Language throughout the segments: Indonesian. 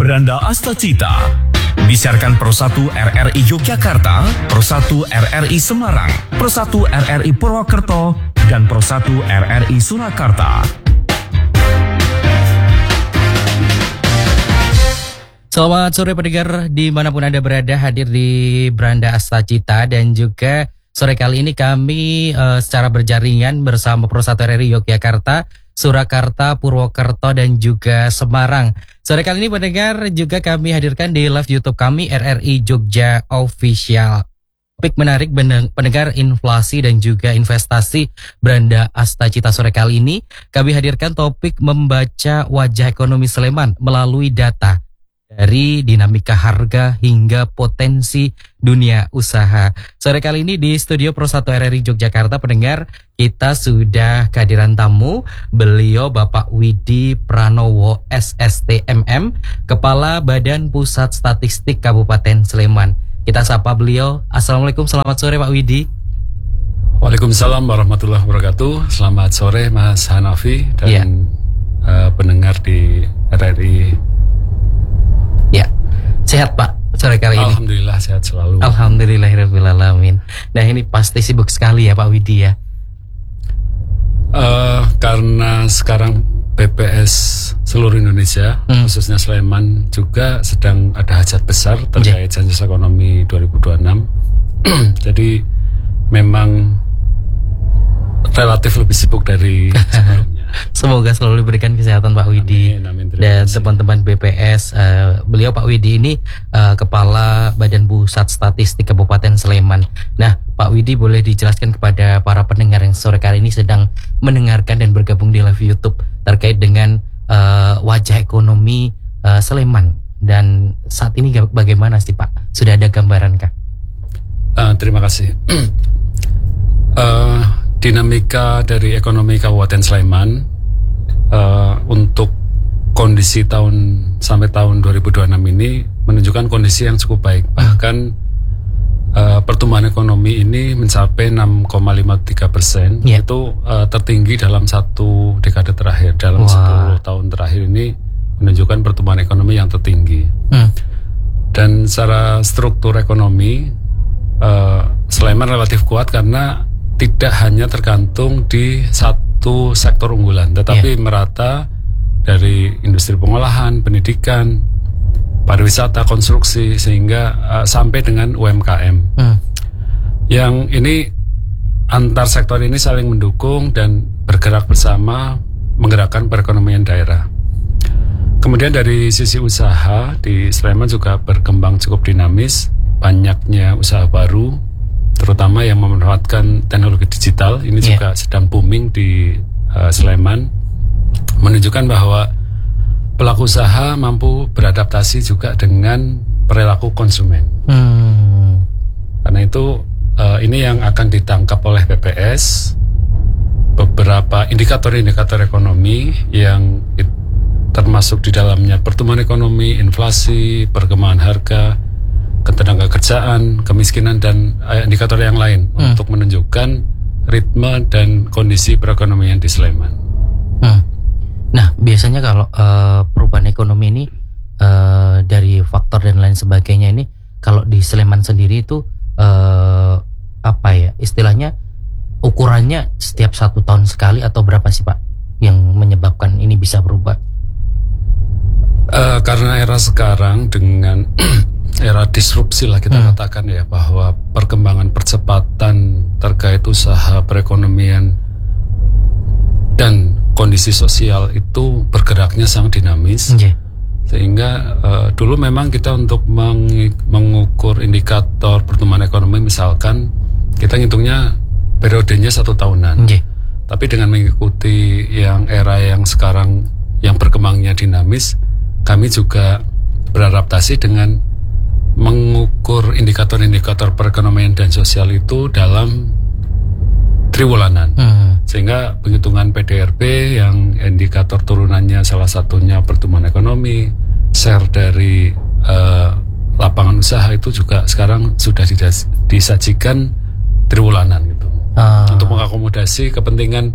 Beranda Astacita. Disiarkan Pro 1 RRI Yogyakarta, Pro 1 RRI Semarang, Pro 1 RRI Purwokerto, dan Pro 1 RRI Surakarta. Selamat sore pendengar dimanapun Anda berada, hadir di Beranda Astacita, dan juga sore kali ini kami secara berjaringan bersama Pro 1 RRI Yogyakarta, Surakarta, Purwokerto, dan juga Semarang. Sore kali ini pendengar juga kami hadirkan di live YouTube kami RRI Jogja Official. Topik menarik pendengar, inflasi dan juga investasi. Beranda Astacita sore kali ini kami hadirkan topik membaca wajah ekonomi Sleman melalui data dari dinamika harga hingga potensi dunia usaha. Sore kali ini di studio Pro 1 RRI Yogyakarta pendengar, kita sudah kehadiran tamu. Beliau Bapak Widi Pranowo SSTMM, Kepala Badan Pusat Statistik Kabupaten Sleman. Kita sapa beliau. Assalamualaikum, selamat sore Pak Widi. Waalaikumsalam warahmatullahi wabarakatuh. Selamat sore Mas Hanafi dan pendengar di RRI. Ya, sehat Pak sore kali ini? Alhamdulillah sehat selalu. Alhamdulillahirrahmanirrahim. Nah ini pasti sibuk sekali ya Pak Widi ya? Karena sekarang BPS seluruh Indonesia, khususnya Sleman juga sedang ada hajat besar terkait sensus ekonomi 2026. Jadi memang relatif lebih sibuk dari sebelumnya. Semoga selalu diberikan kesehatan Pak Widi. Amin, dan teman-teman BPS. Beliau Pak Widi ini Kepala Badan Pusat Statistik Kabupaten Sleman. Nah Pak Widi, boleh dijelaskan kepada para pendengar yang sore kali ini sedang mendengarkan dan bergabung di live YouTube terkait dengan wajah ekonomi Sleman, dan saat ini bagaimana sih Pak? Sudah ada gambaran kah? Terima kasih. Dinamika dari ekonomi Kabupaten Sleman untuk kondisi sampai tahun 2026 ini menunjukkan kondisi yang cukup baik. Bahkan pertumbuhan ekonomi ini mencapai 6,53%. Itu tertinggi dalam satu dekade terakhir. Dalam 10 tahun terakhir ini menunjukkan pertumbuhan ekonomi yang tertinggi. Dan secara struktur ekonomi Sleman relatif kuat karena tidak hanya tergantung di satu sektor unggulan, tetapi merata dari industri pengolahan, pendidikan, pariwisata, konstruksi, sehingga sampai dengan UMKM. Yang ini antar sektor ini saling mendukung dan bergerak bersama menggerakkan perekonomian daerah. Kemudian dari sisi usaha di Sleman juga berkembang cukup dinamis, banyaknya usaha baru, terutama yang memanfaatkan teknologi digital ini juga sedang booming di Sleman, menunjukkan bahwa pelaku usaha mampu beradaptasi juga dengan perilaku konsumen. Karena itu ini yang akan ditangkap oleh BPS, beberapa indikator-indikator ekonomi yang termasuk di dalamnya pertumbuhan ekonomi, inflasi, perkembangan harga, ketenaga kerjaan, kemiskinan, dan indikator yang lain untuk menunjukkan ritme dan kondisi perekonomian di Sleman. Nah, biasanya kalau perubahan ekonomi ini dari faktor dan lain sebagainya ini, kalau di Sleman sendiri itu apa ya istilahnya, ukurannya setiap 1 tahun sekali atau berapa sih Pak yang menyebabkan ini bisa berubah? Karena era sekarang dengan era disrupsi lah kita katakan ya, bahwa perkembangan percepatan terkait usaha perekonomian dan kondisi sosial itu bergeraknya sangat dinamis. Sehingga dulu memang kita untuk mengukur indikator pertumbuhan ekonomi, misalkan kita ngitungnya periodenya 1 tahunan. Tapi dengan mengikuti yang era yang sekarang yang berkembangnya dinamis, kami juga beradaptasi dengan mengukur indikator-indikator perekonomian dan sosial itu dalam triwulanan. Sehingga penghitungan PDRB yang indikator turunannya salah satunya pertumbuhan ekonomi, share dari lapangan usaha itu juga sekarang sudah disajikan triwulanan gitu. Untuk mengakomodasi kepentingan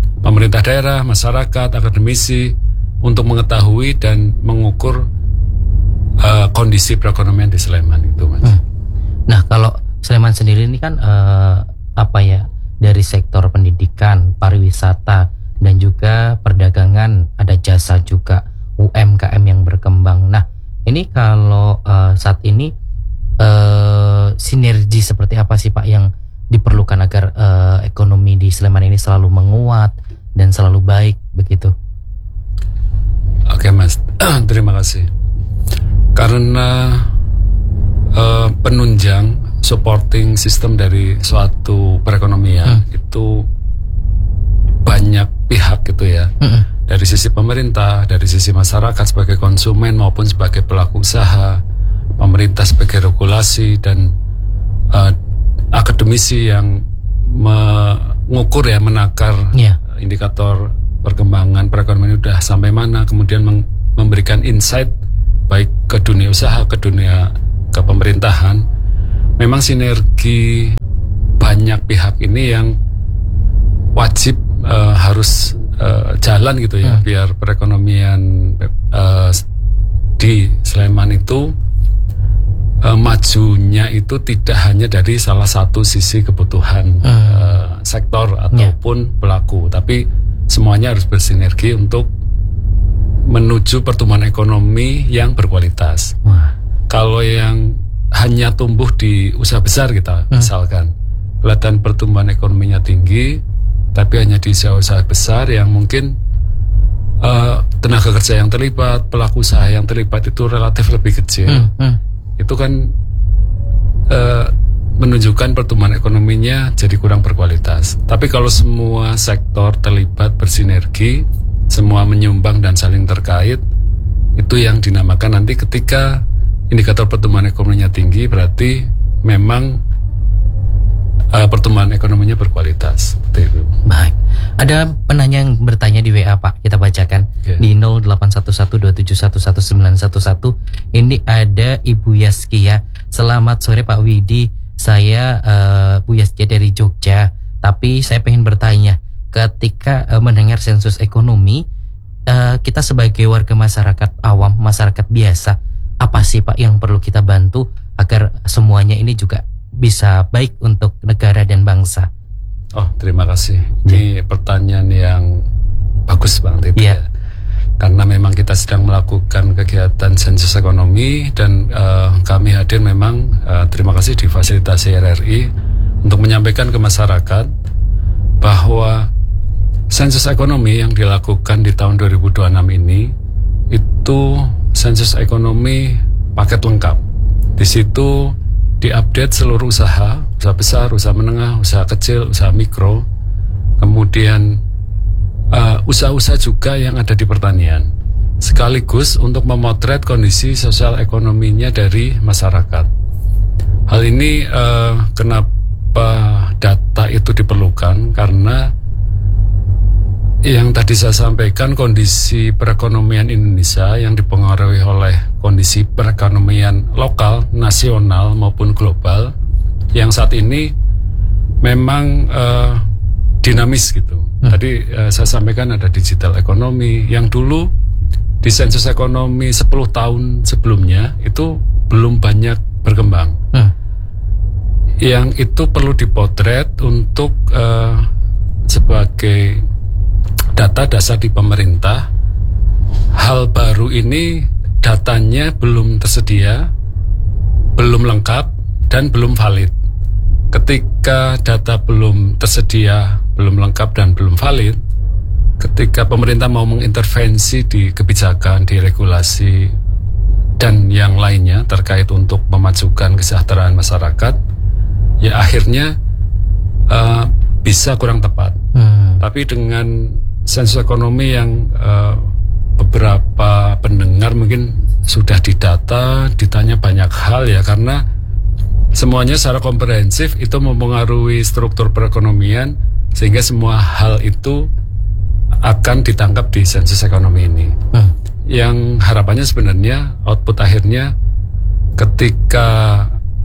pemerintah daerah, masyarakat, akademisi untuk mengetahui dan mengukur kondisi perekonomian di Sleman itu, Mas. Nah, kalau Sleman sendiri ini kan dari sektor pendidikan, pariwisata, dan juga perdagangan, ada jasa juga, UMKM yang berkembang. Nah, ini kalau saat ini sinergi seperti apa sih Pak yang diperlukan agar ekonomi di Sleman ini selalu menguat dan selalu baik begitu? Oke, Mas, terima kasih. Karena penunjang supporting system dari suatu perekonomian itu banyak pihak gitu ya. Dari sisi pemerintah, dari sisi masyarakat sebagai konsumen maupun sebagai pelaku usaha, pemerintah sebagai regulasi, dan akademisi yang mengukur ya, menakar indikator perkembangan perekonomian udah sampai mana, kemudian memberikan insight baik ke dunia usaha, ke dunia ke pemerintahan. Memang sinergi banyak pihak ini yang wajib harus jalan gitu ya, biar perekonomian di Sleman itu majunya itu tidak hanya dari salah satu sisi kebutuhan sektor ataupun pelaku, tapi semuanya harus bersinergi untuk menuju pertumbuhan ekonomi yang berkualitas. Kalau yang hanya tumbuh di usaha besar kita, misalkan kelihatan pertumbuhan ekonominya tinggi, tapi hanya di usaha besar yang mungkin tenaga kerja yang terlibat, pelaku usaha yang terlibat itu relatif lebih kecil. Itu kan menunjukkan pertumbuhan ekonominya jadi kurang berkualitas. Tapi kalau semua sektor terlibat, bersinergi, semua menyumbang dan saling terkait, itu yang dinamakan nanti ketika indikator pertumbuhan ekonominya tinggi, berarti memang pertumbuhan ekonominya berkualitas. Baik. Ada penanya yang bertanya di WA Pak, kita bacakan di 081127111911. Ini ada Ibu Yaskia. Selamat sore Pak Widi, saya Bu Yaskia dari Jogja. Tapi saya pengen bertanya, ketika mendengar sensus ekonomi, kita sebagai warga masyarakat awam, masyarakat biasa, apa sih Pak yang perlu kita bantu agar semuanya ini juga bisa baik untuk negara dan bangsa? Oh, terima kasih. Ini pertanyaan yang bagus banget itu ya. Karena memang kita sedang melakukan kegiatan sensus ekonomi dan kami hadir memang terima kasih difasilitasi RRI untuk menyampaikan ke masyarakat bahwa sensus ekonomi yang dilakukan di tahun 2026 ini itu sensus ekonomi paket lengkap. Di situ diupdate seluruh usaha besar, usaha menengah, usaha kecil, usaha mikro, kemudian usaha-usaha juga yang ada di pertanian, sekaligus untuk memotret kondisi sosial ekonominya dari masyarakat. Hal ini kenapa data itu diperlukan, karena yang tadi saya sampaikan, kondisi perekonomian Indonesia yang dipengaruhi oleh kondisi perekonomian lokal, nasional maupun global, yang saat ini memang dinamis gitu. Tadi saya sampaikan ada digital ekonomi yang dulu di sensus ekonomi 10 tahun sebelumnya itu belum banyak berkembang. Yang itu perlu dipotret untuk sebagai data dasar di pemerintah. Hal baru ini datanya belum tersedia, belum lengkap, dan belum valid. Ketika data belum tersedia, belum lengkap, dan belum valid, ketika pemerintah mau mengintervensi di kebijakan, di regulasi, dan yang lainnya terkait untuk memajukan kesejahteraan masyarakat, ya akhirnya bisa kurang tepat. Tapi dengan sensus ekonomi yang beberapa pendengar mungkin sudah didata, ditanya banyak hal ya, karena semuanya secara komprehensif itu mempengaruhi struktur perekonomian, sehingga semua hal itu akan ditangkap di sensus ekonomi ini. Yang harapannya sebenarnya output akhirnya ketika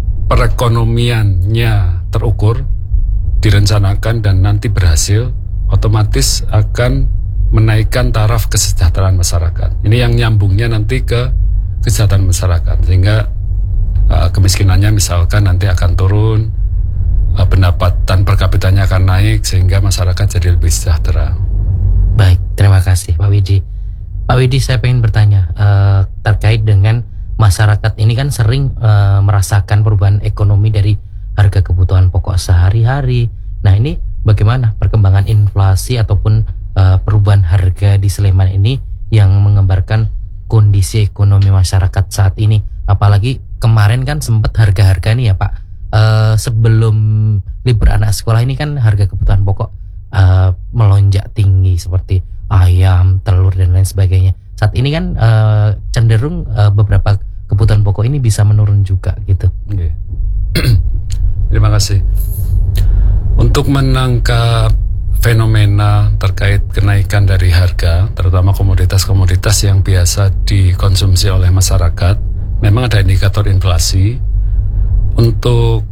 perekonomiannya terukur, direncanakan dan nanti berhasil, otomatis akan menaikkan taraf kesejahteraan masyarakat. Ini yang nyambungnya nanti ke kesejahteraan masyarakat, sehingga kemiskinannya misalkan nanti akan turun, pendapatan per kapitanya akan naik, sehingga masyarakat jadi lebih sejahtera. Baik, terima kasih Pak Widi. Pak Widi, saya pengen bertanya terkait dengan masyarakat ini kan sering merasakan perubahan ekonomi dari harga kebutuhan pokok sehari-hari. Nah, ini bagaimana perkembangan inflasi ataupun perubahan harga di Sleman ini yang menggambarkan kondisi ekonomi masyarakat saat ini? Apalagi kemarin kan sempat harga-harga nih ya Pak, sebelum libur anak sekolah ini kan harga kebutuhan pokok melonjak tinggi seperti ayam, telur dan lain sebagainya. Saat ini kan cenderung beberapa kebutuhan pokok ini bisa menurun juga gitu. Okay. Terima kasih. Untuk menangkap fenomena terkait kenaikan dari harga, terutama komoditas-komoditas yang biasa dikonsumsi oleh masyarakat, memang ada indikator inflasi. Untuk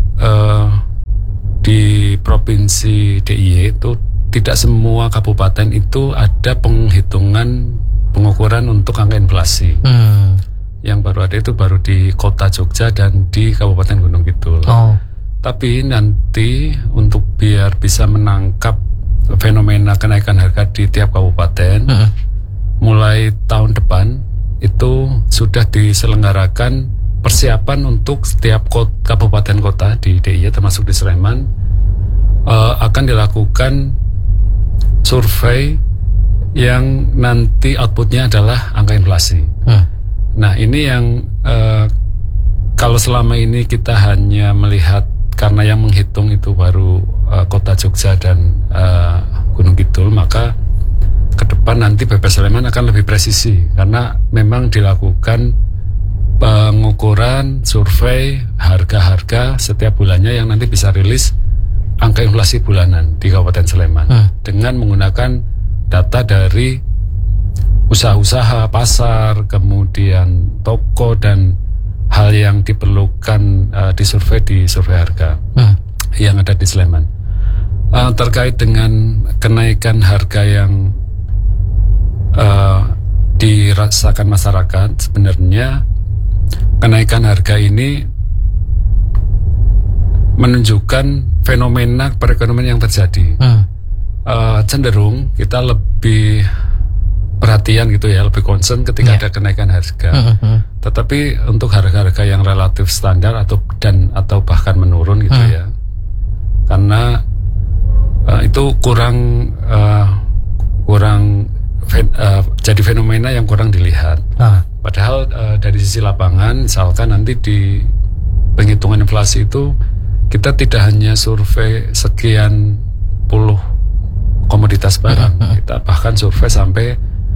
di Provinsi DIY itu tidak semua kabupaten itu ada pengukuran untuk angka inflasi. Yang baru ada itu baru di Kota Jogja dan di Kabupaten Gunung Kidul. Tapi nanti untuk biar bisa menangkap fenomena kenaikan harga di tiap kabupaten, mulai tahun depan itu sudah diselenggarakan persiapan untuk setiap kabupaten kota di DIY termasuk di Sleman, akan dilakukan survei yang nanti outputnya adalah angka inflasi. Nah, ini yang kalau selama ini kita hanya melihat karena yang menghitung itu baru Kota Jogja dan Gunung Kidul, maka ke depan nanti BP Sleman akan lebih presisi karena memang dilakukan pengukuran survei harga-harga setiap bulannya yang nanti bisa rilis angka inflasi bulanan di Kabupaten Sleman dengan menggunakan data dari usaha-usaha, pasar, kemudian toko dan hal yang diperlukan di survei harga yang ada di Sleman. Terkait dengan kenaikan harga yang dirasakan masyarakat, sebenarnya kenaikan harga ini menunjukkan fenomena perekonomian yang terjadi. Cenderung kita lebih perhatian gitu ya, lebih concern ketika ada kenaikan harga. Tetapi untuk harga-harga yang relatif standar atau bahkan menurun gitu ya, karena itu kurang jadi fenomena yang kurang dilihat. Padahal dari sisi lapangan, misalkan nanti di penghitungan inflasi itu kita tidak hanya survei sekian puluh komoditas barang, kita bahkan survei sampai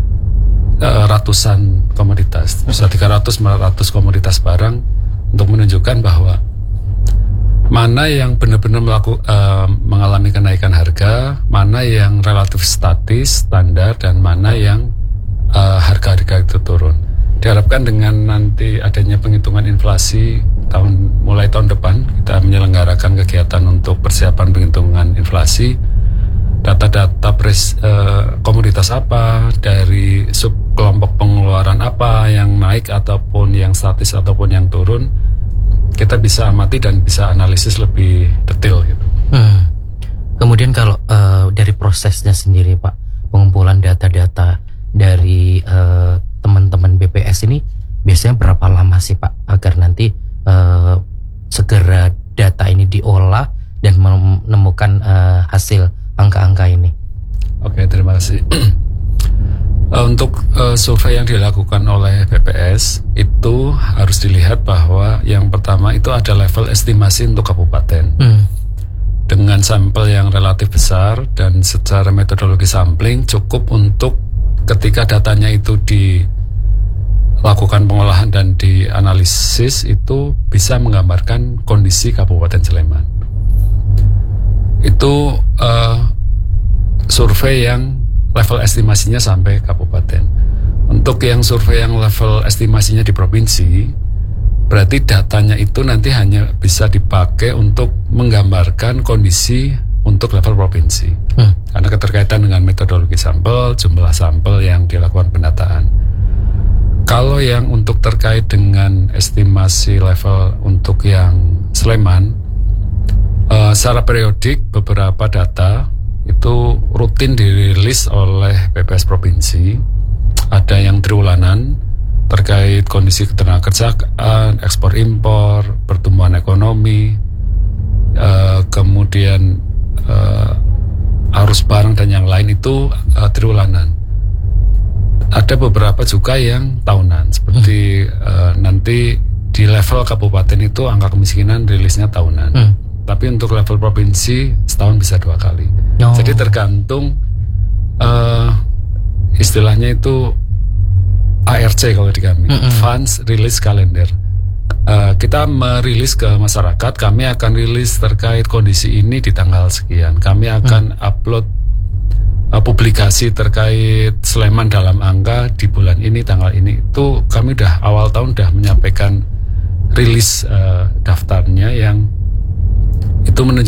ratusan komoditas, bisa 300-400 komoditas barang untuk menunjukkan bahwa mana yang benar-benar mengalami kenaikan harga, mana yang relatif statis, standar, dan mana yang harga-harga itu turun. Diharapkan dengan nanti adanya penghitungan inflasi mulai tahun depan, kita menyelenggarakan kegiatan untuk persiapan penghitungan inflasi, data-data komoditas apa, dari subkelompok pengeluaran apa yang naik ataupun yang statis ataupun yang turun, kita bisa amati dan bisa analisis lebih detail gitu. Kemudian kalau dari prosesnya sendiri Pak, pengumpulan data-data dari teman-teman BPS ini biasanya berapa lama sih Pak agar nanti segera data ini diolah dan menemukan hasil angka-angka ini? Oke, terima kasih. Untuk survei yang dilakukan oleh BPS itu harus dilihat bahwa yang pertama itu ada level estimasi untuk kabupaten dengan sampel yang relatif besar, dan secara metodologi sampling cukup untuk ketika datanya itu dilakukan pengolahan dan dianalisis itu bisa menggambarkan kondisi Kabupaten Sleman. Itu survei yang level estimasinya sampai kabupaten. Untuk yang survei yang level estimasinya di provinsi, berarti datanya itu nanti hanya bisa dipakai untuk menggambarkan kondisi untuk level provinsi. Karena keterkaitan dengan metodologi sampel, jumlah sampel yang dilakukan pendataan. Kalau yang untuk terkait dengan estimasi level untuk yang Sleman, secara periodik beberapa data itu rutin dirilis oleh BPS Provinsi. Ada yang triwulanan terkait kondisi ketenagakerjaan, ekspor impor, pertumbuhan ekonomi, kemudian arus barang dan yang lain itu triwulanan. Ada beberapa juga yang tahunan, seperti nanti di level kabupaten itu angka kemiskinan rilisnya tahunan. Tapi untuk level provinsi setahun bisa 2 kali. Jadi tergantung istilahnya itu ARC kalau di kami, Advance Release Calendar. Kita merilis ke masyarakat, kami akan rilis terkait kondisi ini di tanggal sekian. Kami akan upload publikasi terkait Sleman dalam angka di bulan ini, tanggal ini. Itu kami udah awal tahun udah menyampaikan rilis daftarnya yang itu menunjukkan